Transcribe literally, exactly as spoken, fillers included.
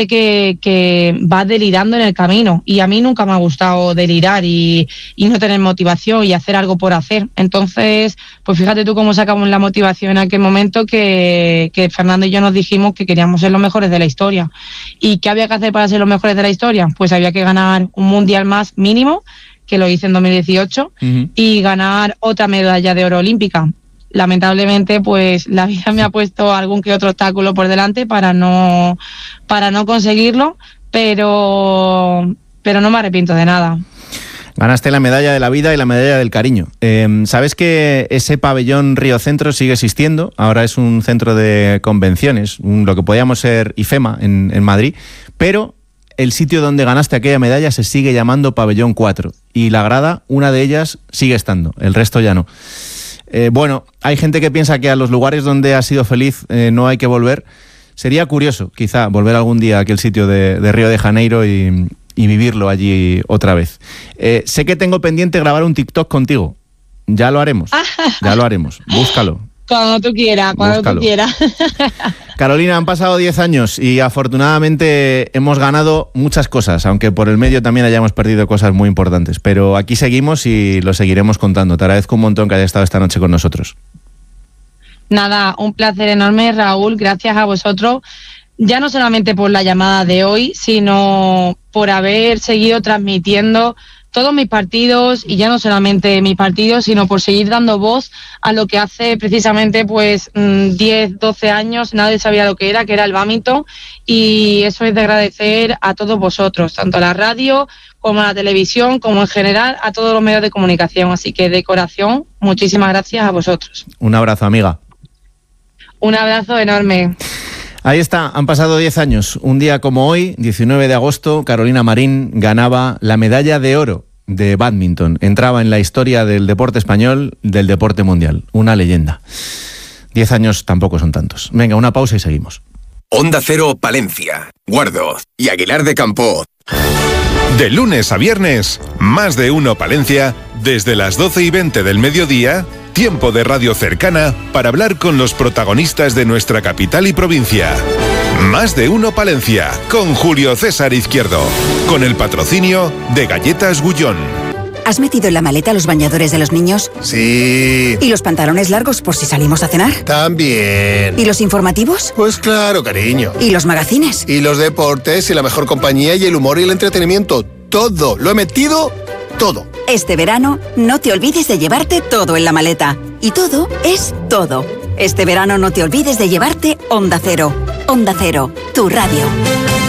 parece que, que vas delirando en el camino, y a mí nunca me ha gustado delirar y, y no tener motivación y hacer algo por hacer. Entonces, pues fíjate tú cómo sacamos la motivación en aquel momento, que, que Fernando y yo nos dijimos que queríamos ser los mejores de la historia. ¿Y qué había que hacer para ser los mejores de la historia? Pues había que ganar un mundial más mínimo, que lo hice en dos mil dieciocho, uh-huh. y ganar otra medalla de oro olímpica. Lamentablemente, pues la vida me ha puesto algún que otro obstáculo por delante para no, para no conseguirlo, pero, pero no me arrepiento de nada. Ganaste la medalla de la vida y la medalla del cariño. Eh, ¿Sabes que ese pabellón Río Centro sigue existiendo? Ahora es un centro de convenciones, un, lo que podíamos ser IFEMA en, en Madrid, pero el sitio donde ganaste aquella medalla se sigue llamando Pabellón cuatro, y la grada, una de ellas, sigue estando, el resto ya no. Eh, bueno, hay gente que piensa que a los lugares donde has sido feliz eh, no hay que volver. Sería curioso, quizá, volver algún día a aquel sitio de, de Río de Janeiro y, y vivirlo allí otra vez. Eh, sé que tengo pendiente grabar un TikTok contigo. Ya lo haremos, ya lo haremos. Búscalo. Cuando tú quieras, cuando Búscalo. tú quieras. Carolina, han pasado diez años y afortunadamente hemos ganado muchas cosas, aunque por el medio también hayamos perdido cosas muy importantes. Pero aquí seguimos y lo seguiremos contando. Te agradezco un montón que hayas estado esta noche con nosotros. Nada, un placer enorme, Raúl. Gracias a vosotros, ya no solamente por la llamada de hoy, sino por haber seguido transmitiendo todos mis partidos, y ya no solamente mis partidos, sino por seguir dando voz a lo que hace precisamente pues diez, doce años nadie sabía lo que era, que era el bádminton, y eso es de agradecer a todos vosotros, tanto a la radio como a la televisión, como en general a todos los medios de comunicación. Así que de corazón, muchísimas gracias a vosotros. Un abrazo, amiga. Un abrazo enorme. Ahí está, han pasado diez años. Un día como hoy, diecinueve de agosto, Carolina Marín ganaba la medalla de oro de bádminton. Entraba en la historia del deporte español, del deporte mundial. Una leyenda. Diez años tampoco son tantos. Venga, una pausa y seguimos. Onda Cero, Palencia, Guardo y Aguilar de Campoo. De lunes a viernes, Más de Uno Palencia, desde las doce y veinte del mediodía, tiempo de radio cercana para hablar con los protagonistas de nuestra capital y provincia. Más de Uno Palencia, con Julio César Izquierdo, con el patrocinio de Galletas Gullón. ¿Has metido en la maleta los bañadores de los niños? Sí. ¿Y los pantalones largos por si salimos a cenar? También. ¿Y los informativos? Pues claro, cariño. ¿Y los magazines? Y los deportes, y la mejor compañía, y el humor y el entretenimiento. Todo. Lo he metido, todo. Este verano, no te olvides de llevarte todo en la maleta. Y todo es todo. Este verano no te olvides de llevarte Onda Cero. Onda Cero, tu radio.